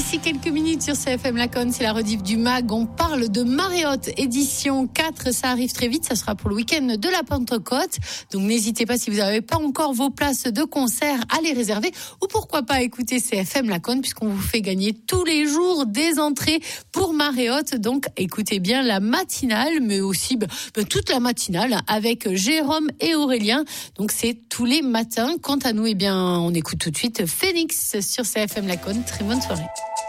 D'ici quelques minutes sur CFM Laconne, c'est la rediff du MAG. On parle de Maréotte édition 4. Ça arrive très vite. Ça sera pour le week-end de la Pentecôte. Donc n'hésitez pas, si vous n'avez pas encore vos places de concert, à les réserver. Ou pourquoi pas écouter CFM Laconne, puisqu'on vous fait gagner tous les jours des entrées pour Maréotte. Donc écoutez bien la matinale, mais aussi toute la matinale avec Jérôme et Aurélien. Donc c'est tous les matins. Quant à nous, on écoute tout de suite Phoenix sur CFM Laconne. Très bonne soirée.